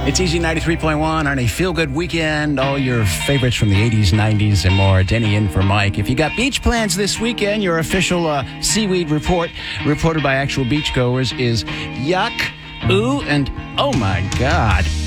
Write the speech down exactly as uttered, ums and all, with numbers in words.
It's Easy ninety-three point one on a feel-good weekend. All your favorites from the eighties, nineties, and more. Denny in for Mike. If you got beach plans this weekend, your official uh, seaweed report, reported by actual beachgoers, is yuck, ooh, and oh my God.